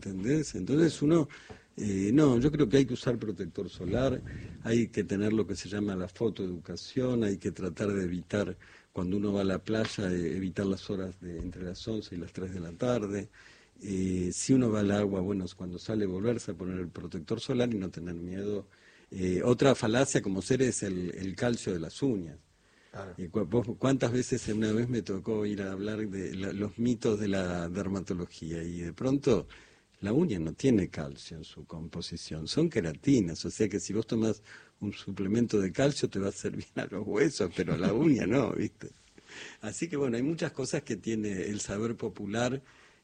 ¿entendés? Entonces uno, no, yo creo que hay que usar protector solar, hay que tener lo que se llama la fotoeducación, hay que tratar de evitar, cuando uno va a la playa, evitar las horas entre las 11 y las 3 de la tarde. Si uno va al agua, bueno, cuando sale volverse a poner el protector solar y no tener miedo. Otra falacia como ser es el calcio de las uñas. Claro. ¿Cuántas veces una vez me tocó ir a hablar de los mitos de la dermatología y de pronto la uña no tiene calcio en su composición, son queratinas, o sea que si vos tomás un suplemento de calcio te va a hacer bien a los huesos, pero a la uña no, ¿viste? Así que bueno, hay muchas cosas que tiene el saber popular,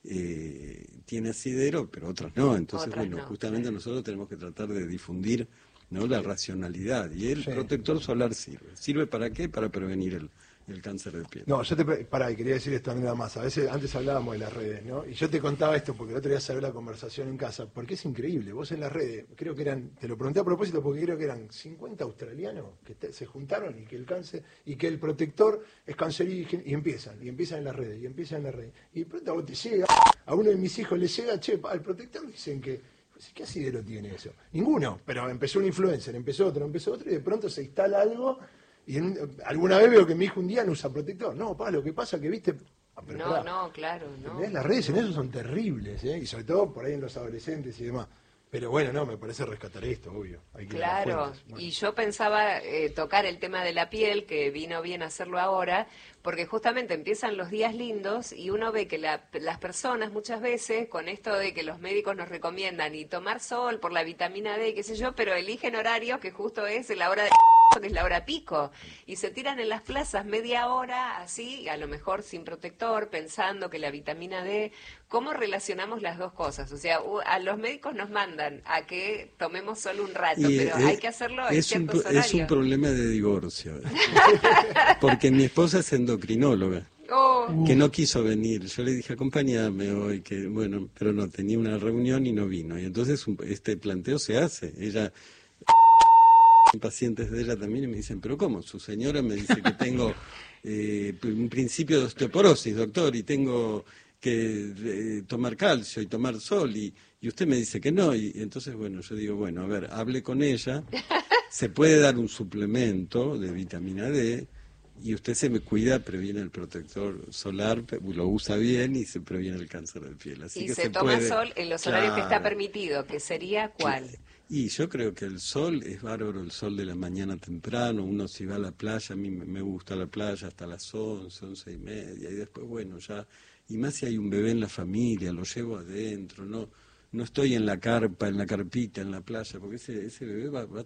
tiene asidero, pero otras no. Entonces, Otras bueno, no, justamente claro. nosotros tenemos que tratar de difundir, ¿no?, la racionalidad. Y el Sí. protector solar sirve. ¿Sirve para qué? Para prevenir el cáncer de piel. No, pará, y quería decir esto nada más. A veces, antes hablábamos de las redes, ¿no? Y yo te contaba esto porque el otro día salió la conversación en casa, porque es increíble. Vos en las redes, creo que te lo pregunté a propósito porque creo que eran 50 australianos que se juntaron y que el cáncer, y que el protector es cancerígeno, y empiezan en las redes, Y de pronto a vos te llega, a uno de mis hijos le llega, che, al protector dicen que, ¿qué asidero tiene eso? Ninguno, pero empezó un influencer, empezó otro, y de pronto se instala algo. Y alguna vez veo que mi hijo un día no usa protector. No, pa, lo que pasa que, viste... Pero No, claro, no. las redes en eso son terribles, ¿eh? Y sobre todo por ahí en los adolescentes y demás. Pero bueno, no, me parece rescatar esto, obvio. Hay que ir a las Claro, fuentes. Bueno. y yo pensaba tocar el tema de la piel, que vino bien hacerlo ahora, porque justamente empiezan los días lindos y uno ve que las personas muchas veces, con esto de que los médicos nos recomiendan y tomar sol por la vitamina D, qué sé yo, pero eligen horarios que justo es la hora de que es la hora pico, y se tiran en las plazas media hora así, a lo mejor sin protector, pensando que la vitamina D. ¿Cómo relacionamos las dos cosas? O sea, a los médicos nos mandan a que tomemos solo un rato, pero hay que hacerlo en ciertos horarios. Es un problema de divorcio, porque mi esposa es endocrinóloga, que no quiso venir. Yo le dije, acompáñame hoy, que bueno, pero no, tenía una reunión y no vino. Y entonces este planteo se hace. Ella, pacientes de ella también, y me dicen, pero ¿cómo? Su señora me dice que tengo un principio de osteoporosis, doctor, y tengo que tomar calcio y tomar sol, y usted me dice que no, y entonces, bueno, yo digo, bueno, a ver, hable con ella, se puede dar un suplemento de vitamina D, y usted se me cuida, previene el protector solar, lo usa bien y se previene el cáncer de piel. Así y que se toma puede, sol en los horarios que está permitido, que sería ¿cuál? Y yo creo que el sol es bárbaro, el sol de la mañana temprano. Uno si va a la playa, a mí me gusta la playa hasta las 11, 11:30, y después, bueno, ya, y más si hay un bebé en la familia, lo llevo adentro, no estoy en la carpa, en la carpita, en la playa, porque ese bebé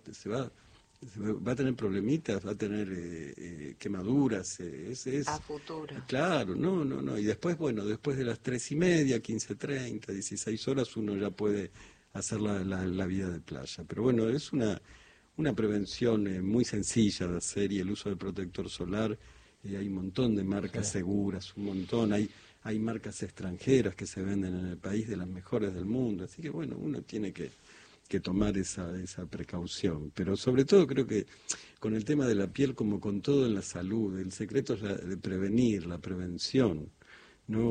va a tener problemitas, va a tener quemaduras, A futuro. Claro, no, y después, bueno, después de las 3:30, 15:30, 16 horas, uno ya puede hacer la vida de playa. Pero bueno, es una prevención muy sencilla de hacer, y el uso del protector solar, hay un montón de marcas seguras, un montón, hay marcas extranjeras que se venden en el país, de las mejores del mundo, así que bueno, uno tiene que tomar esa precaución. Pero sobre todo creo que con el tema de la piel, como con todo en la salud, el secreto es de prevenir, la prevención, ¿no?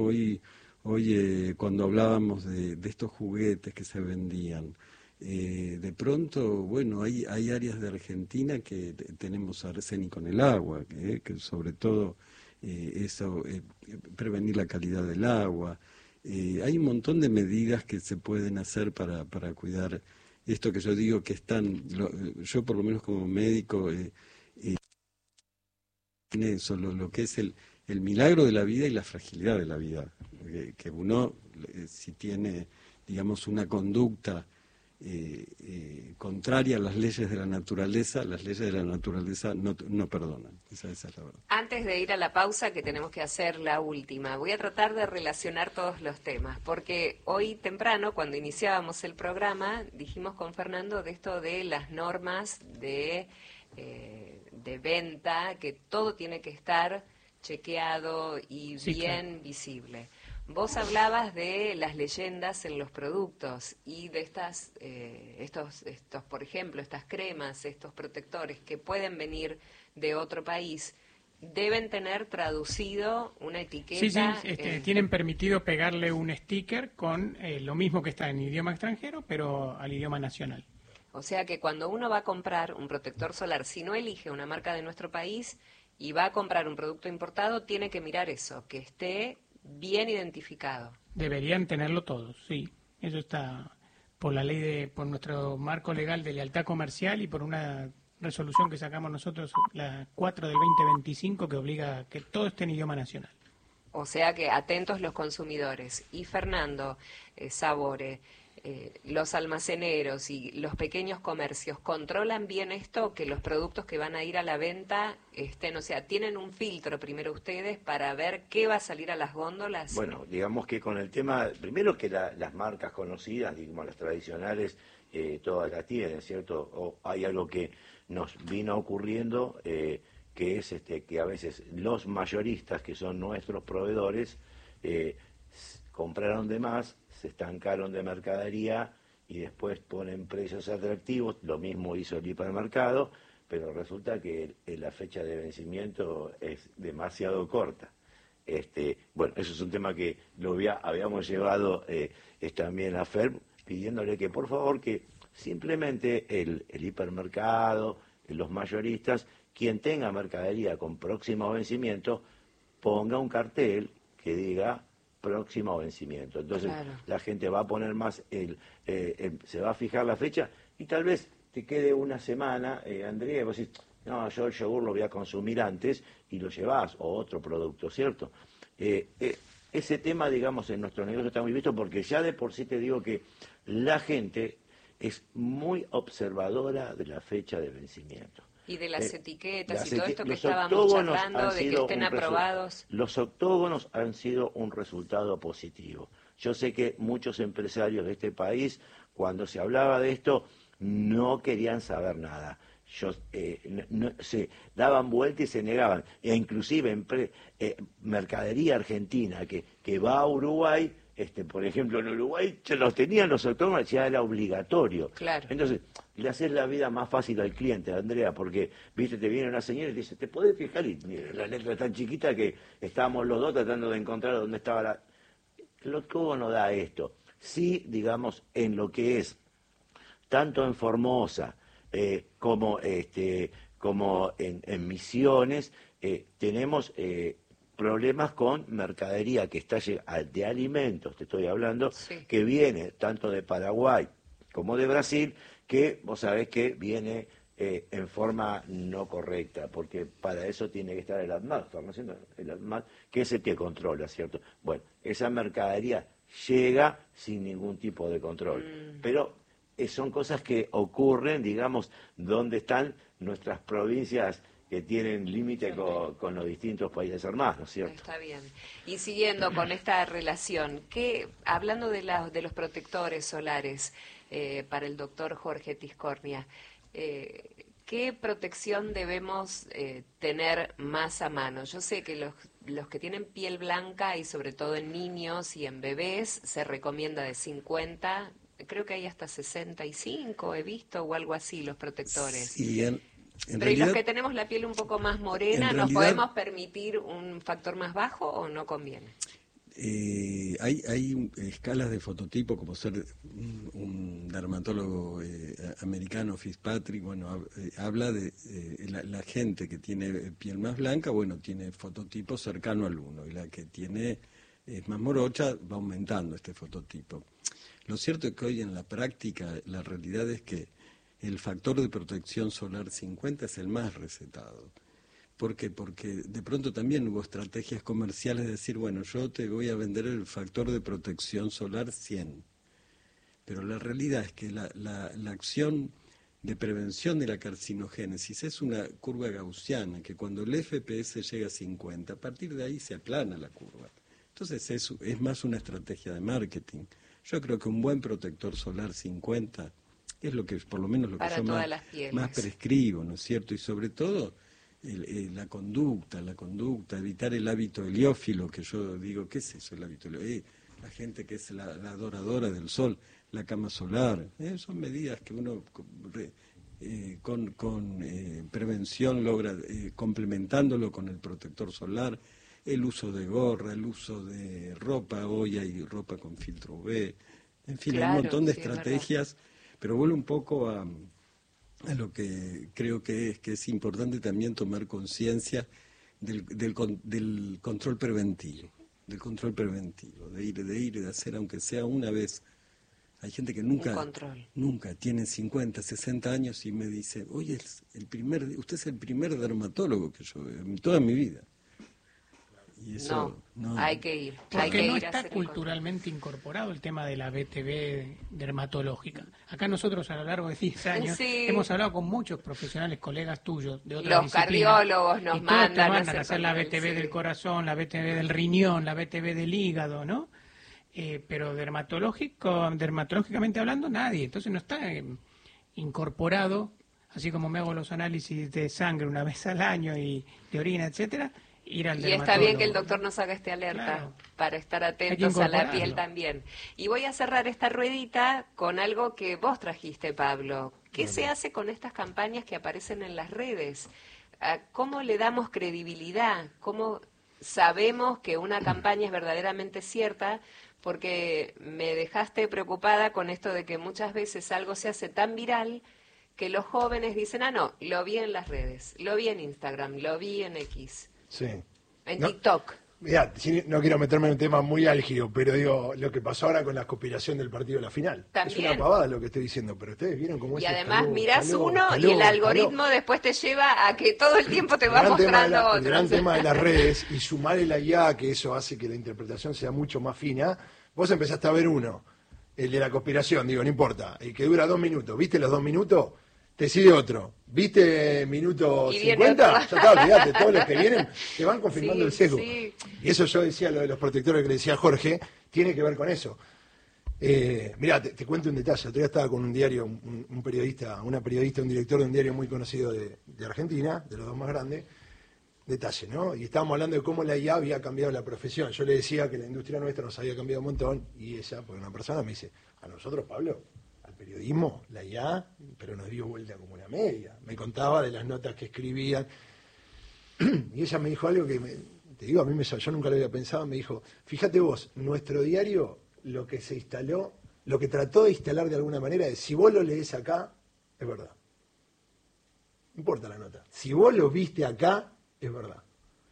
Hoy cuando hablábamos de estos juguetes que se vendían, de pronto, bueno, hay áreas de Argentina que tenemos arsénico en el agua, que sobre todo prevenir la calidad del agua. Hay un montón de medidas que se pueden hacer para cuidar esto que yo digo que es yo por lo menos como médico, en eso, lo que es el milagro de la vida y la fragilidad de la vida, que uno, si tiene, digamos, una conducta contraria a las leyes de la naturaleza no perdonan. Esa es la verdad. Antes de ir a la pausa, que tenemos que hacer la última, voy a tratar de relacionar todos los temas, porque hoy temprano, cuando iniciábamos el programa, dijimos con Fernando de esto de las normas de venta, que todo tiene que estar chequeado y bien visible. Vos hablabas de las leyendas en los productos y de estos, por ejemplo, estas cremas, estos protectores que pueden venir de otro país. deben tener traducido una etiqueta. Sí, tienen permitido pegarle un sticker con lo mismo que está en idioma extranjero, pero al idioma nacional. O sea que cuando uno va a comprar un protector solar, si no elige una marca de nuestro país y va a comprar un producto importado, tiene que mirar eso, que esté bien identificado. Deberían tenerlo todos, sí. Eso está por la ley por nuestro marco legal de lealtad comercial y por una resolución que sacamos nosotros, la 4 del 2025, que obliga a que todo esté en idioma nacional. O sea que atentos los consumidores. Y Fernando, Sabore, los almaceneros y los pequeños comercios, ¿controlan bien esto? Que los productos que van a ir a la venta estén, o sea, ¿tienen un filtro primero ustedes para ver qué va a salir a las góndolas? Bueno, digamos que con el tema, primero que las marcas conocidas, digamos las tradicionales, todas las tienen, ¿cierto? O hay algo que nos vino ocurriendo, que es que a veces los mayoristas, que son nuestros proveedores, compraron de más, se estancaron de mercadería y después ponen precios atractivos. Lo mismo hizo el hipermercado, pero resulta que la fecha de vencimiento es demasiado corta. Bueno, eso es un tema que habíamos llevado también a FERM, pidiéndole que por favor que simplemente el hipermercado, los mayoristas, quien tenga mercadería con próximo vencimiento, ponga un cartel que diga próximo vencimiento. Entonces claro, la gente va a poner más, se va a fijar la fecha y tal vez te quede una semana, Andrea, y vos decís, no, yo el yogur lo voy a consumir antes y lo llevás, o otro producto, ¿cierto? Ese tema, digamos, en nuestro negocio está muy visto porque ya de por sí te digo que la gente es muy observadora de la fecha de vencimiento. Y de las etiquetas y todo esto que estábamos charlando, de que estén aprobados. Los octógonos han sido un resultado positivo. Yo sé que muchos empresarios de este país, cuando se hablaba de esto, no querían saber nada. Se daban vuelta y se negaban. E inclusive mercadería argentina que va a Uruguay, por ejemplo, en Uruguay ya los tenían los octógonos, ya era obligatorio. Claro. Entonces, le haces la vida más fácil al cliente, Andrea, porque, viste, te viene una señora y te dice, ¿te podés fijar? Y la letra es tan chiquita que estábamos los dos tratando de encontrar dónde estaba la... El octógono da esto. Sí, digamos, en lo que es, tanto en Formosa como en Misiones, tenemos... problemas con mercadería que está de alimentos, te estoy hablando, sí, que viene tanto de Paraguay como de Brasil, que vos sabés que viene en forma no correcta, porque para eso tiene que estar el ADMAT, que es el que controla, ¿cierto? Bueno, esa mercadería llega sin ningún tipo de control, pero son cosas que ocurren, digamos, donde están nuestras provincias que tienen límite con los distintos países hermanos, ¿no es cierto? Está bien. Y siguiendo con esta relación, hablando de los protectores solares para el doctor Jorge Tiscornia, ¿qué protección debemos tener más a mano? Yo sé que los que tienen piel blanca y sobre todo en niños y en bebés se recomienda de 50, creo que hay hasta 65, he visto, o algo así, los protectores. Sí, pero realidad, ¿y los que tenemos la piel un poco más morena, nos podemos permitir un factor más bajo o no conviene? Hay escalas de fototipo, como ser un dermatólogo americano, Fitzpatrick, bueno, habla de la gente que tiene piel más blanca, bueno, tiene fototipo cercano al 1, y la que es más morocha va aumentando este fototipo. Lo cierto es que hoy en la práctica la realidad es que el factor de protección solar 50 es el más recetado. ¿Por qué? Porque de pronto también hubo estrategias comerciales de decir, bueno, yo te voy a vender el factor de protección solar 100. Pero la realidad es que la acción de prevención de la carcinogénesis es una curva gaussiana, que cuando el FPS llega a 50, a partir de ahí se aplana la curva. Entonces es más una estrategia de marketing. Yo creo que un buen protector solar 50 es lo que, por lo menos lo que yo más prescribo, ¿no es cierto? Y sobre todo la conducta, evitar el hábito heliófilo, que yo digo, ¿qué es eso el hábito heliófilo? La gente que es la adoradora del sol, la cama solar, son medidas que uno con prevención logra, complementándolo con el protector solar, el uso de gorra, el uso de ropa, hoy hay ropa con filtro UV, en fin, Claro, hay un montón de sí, estrategias, pero vuelvo un poco a lo que creo que es importante también tomar conciencia del control preventivo, de ir, de hacer, aunque sea una vez. Hay gente que nunca tiene 50, 60 años y me dice, oye, usted es el primer dermatólogo que yo veo en toda mi vida. Y eso, no, hay que ir. Porque no está culturalmente incorporado el tema de la BTV dermatológica. Acá nosotros a lo largo de 10 años hemos hablado con muchos profesionales, colegas tuyos de otras disciplinas. Los cardiólogos nos mandan a hacer la BTV del corazón, la BTV del riñón, la BTV del hígado, ¿no? Pero dermatológicamente hablando, nadie. Entonces no está incorporado, así como me hago los análisis de sangre una vez al año y de orina, etcétera. Ir al dermatólogo. Está bien que el doctor nos haga este alerta para estar atentos a la piel también. Y voy a cerrar esta ruedita con algo que vos trajiste, Pablo. ¿Qué se hace con estas campañas que aparecen en las redes? ¿Cómo le damos credibilidad? ¿Cómo sabemos que una campaña es verdaderamente cierta? Porque me dejaste preocupada con esto de que muchas veces algo se hace tan viral que los jóvenes dicen, no, lo vi en las redes, lo vi en Instagram, lo vi en X. Sí. En TikTok. Mirá, no quiero meterme en un tema muy álgido, pero digo, lo que pasó ahora con la conspiración del partido de la final. También. Es una pavada lo que estoy diciendo, pero ustedes vieron cómo es. Y además mirás uno y el algoritmo después te lleva a que todo el tiempo te va mostrando otro. El gran tema de las redes, y sumar la IA, que eso hace que la interpretación sea mucho más fina. Vos empezaste a ver uno, el de la conspiración, digo, no importa, el que dura 2 minutos, ¿viste los 2 minutos? Te sigue otro. ¿Viste minuto 50? Ya está, olvídate, todos los que vienen te van confirmando el sesgo. Sí. Y eso yo decía, lo de los protectores que le decía Jorge, tiene que ver con eso. Mirá, te cuento un detalle. Otro día estaba con un diario, un periodista, un director de un diario muy conocido de Argentina, de los 2 más grandes. Detalle, ¿no? Y estábamos hablando de cómo la IA había cambiado la profesión. Yo le decía que la industria nuestra nos había cambiado un montón, y ella, porque una persona me dice, a nosotros, Pablo, periodismo, la IA, pero nos dio vuelta como una media. Me contaba de las notas que escribían. Y ella me dijo algo que, te digo, yo nunca lo había pensado, me dijo, fíjate vos, nuestro diario, lo que se instaló, lo que trató de instalar de alguna manera es, si vos lo lees acá, es verdad. No importa la nota. Si vos lo viste acá, es verdad.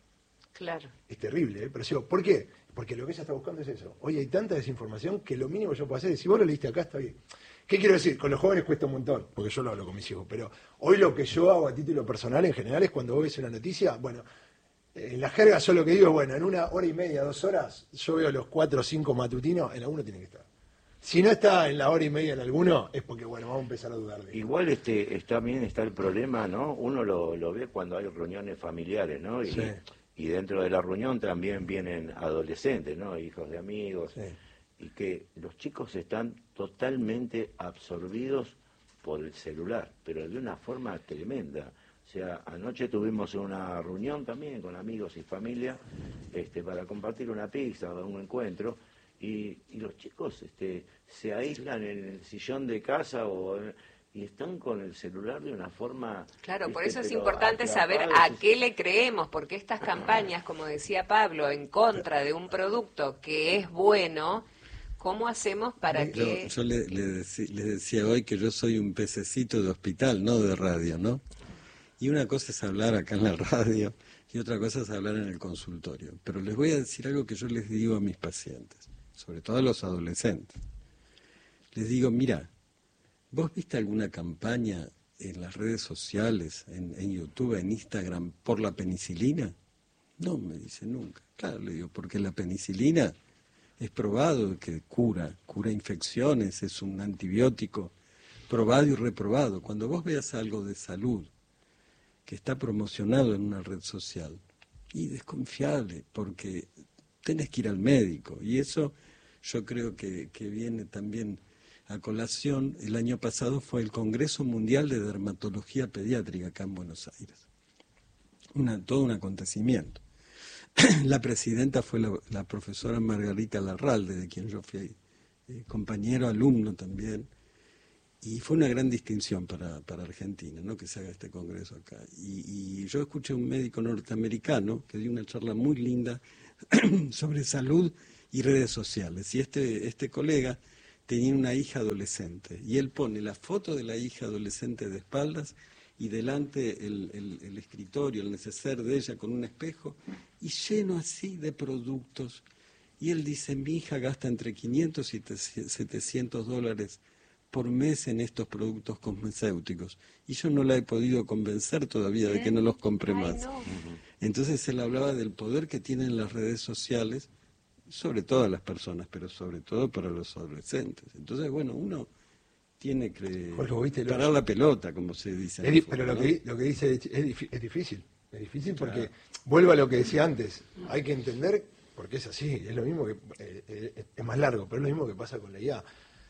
Claro. Es terrible, pero sí, ¿por qué? Porque lo que ella está buscando es eso. Hoy hay tanta desinformación que lo mínimo que yo puedo hacer es, si vos lo leíste acá, está bien. ¿Qué quiero decir? Con los jóvenes cuesta un montón, porque yo lo hablo con mis hijos, pero hoy lo que yo hago a título personal en general es cuando vos ves una noticia, bueno, en la jerga yo lo que digo es, bueno, en 1 hora y media, 2 horas, yo veo los 4 o 5 matutinos, en alguno tiene que estar. Si no está en la hora y media en alguno, es porque, bueno, vamos a empezar a dudar de él. Igual también está el problema, ¿no? Uno lo ve cuando hay reuniones familiares, ¿no? Y dentro de la reunión también vienen adolescentes, ¿no? Hijos de amigos. Sí. Y que los chicos están totalmente absorbidos por el celular, pero de una forma tremenda. O sea, anoche tuvimos una reunión también con amigos y familia para compartir una pizza o un encuentro, y los chicos se aíslan en el sillón de casa y están con el celular de una forma... Claro, por eso es importante saber a qué le creemos, porque estas campañas, como decía Pablo, en contra de un producto que es bueno... ¿Cómo hacemos para que...? Yo le decía hoy que yo soy un pececito de hospital, no de radio, ¿no? Y una cosa es hablar acá en la radio y otra cosa es hablar en el consultorio. Pero les voy a decir algo que yo les digo a mis pacientes, sobre todo a los adolescentes. Les digo, mira, ¿vos viste alguna campaña en las redes sociales, en YouTube, en Instagram, por la penicilina? No, me dice, nunca. Claro, le digo, porque la penicilina... es probado que cura infecciones, es un antibiótico probado y reprobado. Cuando vos veas algo de salud que está promocionado en una red social, y desconfiable, porque tenés que ir al médico. Y eso yo creo que viene también a colación. El año pasado fue el Congreso Mundial de Dermatología Pediátrica acá en Buenos Aires. Todo un acontecimiento. La presidenta fue la profesora Margarita Larralde, de quien yo fui compañero, alumno también, Y fue una gran distinción para Argentina, ¿no? Que se haga este congreso acá. Y yo escuché a un médico norteamericano que dio una charla muy linda sobre salud y redes sociales. Y este colega tenía una hija adolescente. Y él pone la foto de la hija adolescente de espaldas y delante el escritorio, el neceser de ella con un espejo, y lleno así de productos. Y él dice, mi hija gasta entre 500 y $700 por mes en estos productos cosméticos. Y yo no la he podido convencer todavía de que no los compre más. No. Entonces él hablaba del poder que tienen las redes sociales, sobre todas las personas, pero sobre todo para los adolescentes. Entonces, bueno, uno tiene que Jorge, parar la pelota, como se dice. Pero ¿no? lo que dice es difícil. Es difícil porque, vuelvo a lo que decía antes, hay que entender, porque es así, es lo mismo que, es más largo, pero es lo mismo que pasa con la IA.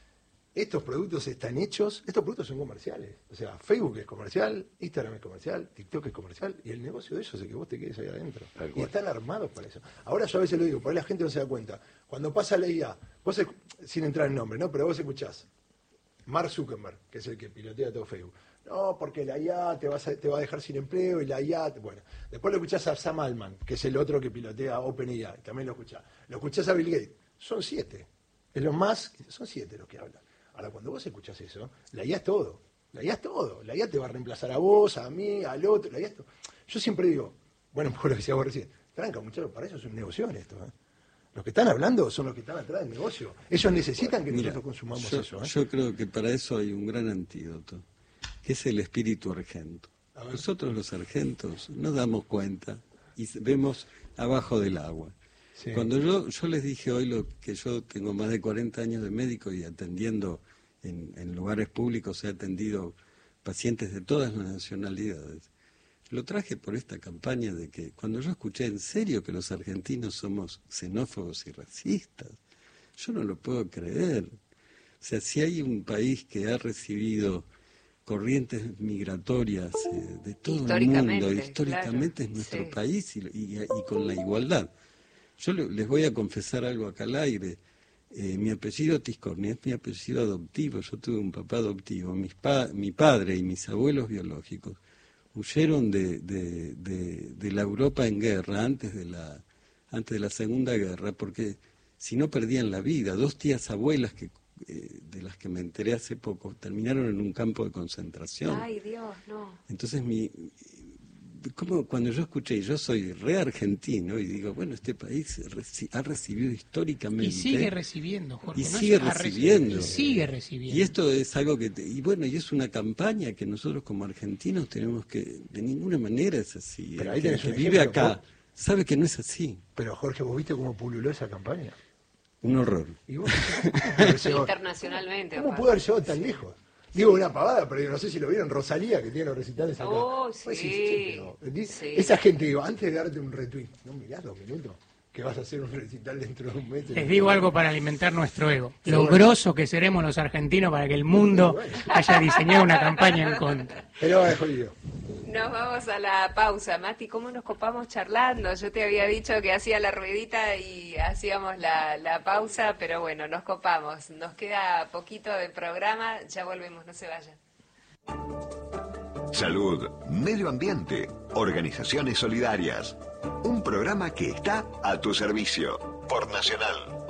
Estos productos están hechos, estos productos son comerciales. O sea, Facebook es comercial, Instagram es comercial, TikTok es comercial, y el negocio de ellos es que vos te quedes ahí adentro. Y están armados para eso. Ahora yo a veces lo digo, por ahí la gente no se da cuenta. Cuando pasa la IA, vos sin entrar en nombre, ¿no? Pero vos escuchás Mark Zuckerberg, que es el que pilotea todo Facebook. No, porque la IA te va a dejar sin empleo y la IA... Bueno, después lo escuchás a Sam Altman, que es el otro que pilotea OpenAI, también lo escuchás. Lo escuchás a Bill Gates, son 7. Es lo más, son 7 los que hablan. Ahora, cuando vos escuchás eso, la IA es todo. La IA es todo. La IA te va a reemplazar a vos, a mí, al otro. La IA es todo. Yo siempre digo, bueno, por lo que decía vos recién, tranca, muchachos, para eso es un negocio esto. Los que están hablando son los que están atrás del negocio. Ellos necesitan que nosotros consumamos eso. Yo creo que para eso hay un gran antídoto, que es el espíritu argento. Nosotros los argentos nos damos cuenta y vemos abajo del agua. Sí. Cuando yo les dije hoy lo que yo tengo más de 40 años de médico y atendiendo en lugares públicos, he atendido pacientes de todas las nacionalidades. Lo traje por esta campaña de que cuando yo escuché en serio que los argentinos somos xenófobos y racistas, yo no lo puedo creer. O sea, si hay un país que ha recibido corrientes migratorias de todo el mundo, históricamente claro, es nuestro país y con la igualdad. Yo les voy a confesar algo acá al aire. Mi apellido Tiscornia es mi apellido adoptivo. Yo tuve un papá adoptivo. Mi padre y mis abuelos biológicos huyeron de la Europa en guerra antes de la Segunda Guerra, porque si no perdían la vida. 2 tías abuelas de las que me enteré hace poco terminaron en un campo de concentración. Ay, Dios, no. Entonces como cuando yo escuché, yo soy re argentino y digo, bueno, este país ha recibido históricamente. Y sigue recibiendo, Jorge. Y sigue recibiendo. Y sigue recibiendo. Y esto es algo y es una campaña que nosotros como argentinos tenemos que, de ninguna manera es así. Pero ahí el que vive ejemplo, acá sabe que no es así. Pero Jorge, ¿vos viste cómo pululó esa campaña? Un horror. ¿Y vos? Internacionalmente. ¿Cómo pudo haber llegado tan lejos? Digo una pavada, pero yo no sé si lo vieron, Rosalía, que tiene los recitales acá. Oh, sí. Sí. Esa gente, digo, antes de darte un retweet, no mirá 2 minutos, que vas a hacer un recital dentro de un mes. Les digo algo para alimentar nuestro ego. Lo grosso que seremos los argentinos para que el mundo haya diseñado una campaña en contra. Pero jodido. Nos vamos a la pausa. Mati, ¿cómo nos copamos charlando? Yo te había dicho que hacía la ruedita y hacíamos la pausa, pero bueno, nos copamos. Nos queda poquito de programa, ya volvemos, no se vayan. Salud, medio ambiente, organizaciones solidarias. Un programa que está a tu servicio por Nacional.